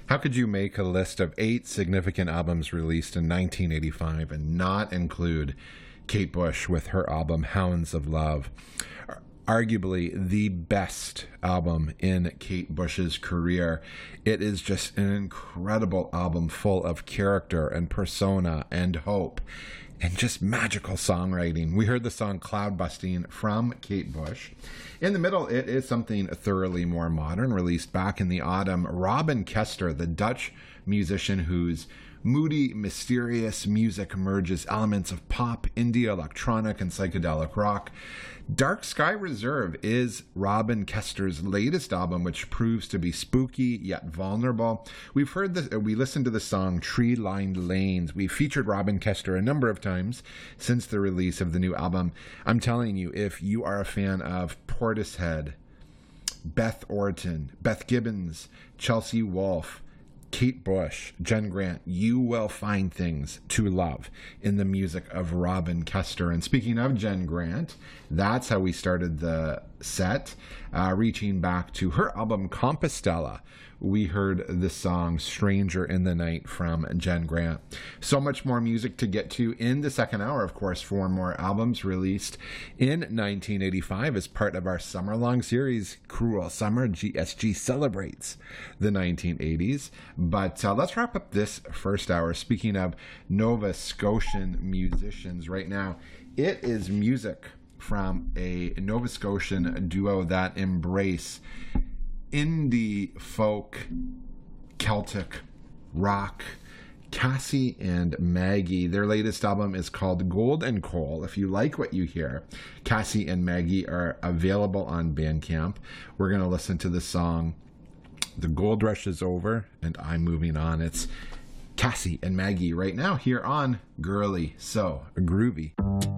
How could you make a list of 8 significant albums released in 1985 and not include Kate Bush with her album Hounds of Love? Arguably the best album in Kate Bush's career. It is just an incredible album full of character and persona and hope and just magical songwriting. We heard the song Cloud Busting from Kate Bush. In the middle, it is something thoroughly more modern, released back in the autumn. Robin Kester, the Dutch musician whose moody, mysterious music merges elements of pop, indie, electronic, and psychedelic rock. Dark Sky Reserve is Robin Kester's latest album, which proves to be spooky yet vulnerable. We've heard this, we listened to the song Tree Lined Lanes. We've featured Robin Kester a number of times since the release of the new album. I'm telling you, if you are a fan of Portishead, Beth Orton, Beth Gibbons, Chelsea Wolfe, Kate Bush, Jen Grant, you will find things to love in the music of Robin Kester. And speaking of Jen Grant, that's how we started the set, reaching back to her album Compostela. We heard the song Stranger in the Night from Jen Grant. So much more music to get to in the second hour, of course, 4 more albums released in 1985 as part of our summer-long series, Cruel Summer. GSG celebrates the 1980s. But let's wrap up this first hour. Speaking of Nova Scotian musicians right now, it is music from a Nova Scotian duo that embrace indie, folk, Celtic, rock, Cassie and Maggie. Their latest album is called Gold and Coal. If you like what you hear, Cassie and Maggie are available on Bandcamp. We're going to listen to the song The Gold Rush is Over and I'm Moving On. It's Cassie and Maggie right now here on Girly So Groovy.